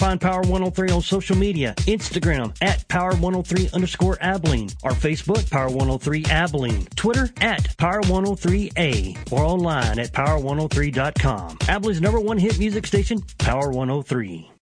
Find Power 103 on social media, Instagram at Power 103_Abilene, or Facebook Power 103 Abilene, Twitter at Power 103A, or online at Power103.com. Abilene's #1 hit music station, Power 103.